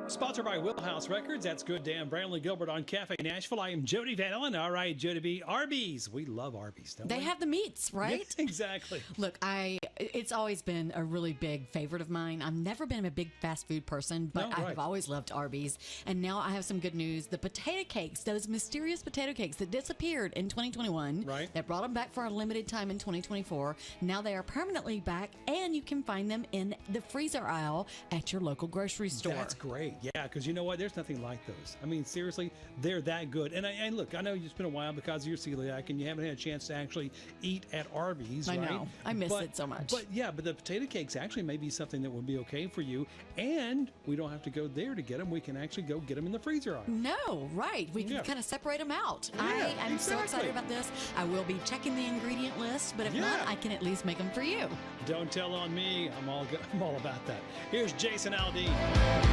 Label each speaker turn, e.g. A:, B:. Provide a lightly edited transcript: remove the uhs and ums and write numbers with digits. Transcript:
A: Sponsored by Wheelhouse Records. That's good. Dan Bramley Gilbert on Cafe Nashville. I am Jody Van Ellen. All right, Jody B. Arby's. We love Arby's, don't we?
B: They have the meats, right?
A: Yes, exactly.
B: Look, it's always been a really big favorite of mine. I've never been a big fast food person, but I have always loved Arby's. And now I have some good news. The potato cakes, those mysterious potato cakes that disappeared in 2021, that brought them back for a limited time in 2024, now they are permanently back, and you can find them in the freezer aisle at your local grocery store.
A: That's great. Yeah, because you know what? There's nothing like those. I mean, seriously, they're that good. And look, I know it's been a while because of your celiac and you haven't had a chance to actually eat at Arby's,
B: I
A: right?
B: know. I miss it so much.
A: But the potato cakes actually may be something that would be okay for you. And we don't have to go there to get them. We can actually go get them in the freezer aisle.
B: No, right. We can kind of separate them out.
A: Yeah,
B: I'm so excited about this. I will be checking the ingredient list, but if not, I can at least make them for you.
A: Don't tell on me. I'm all about that. Here's Jason Aldean.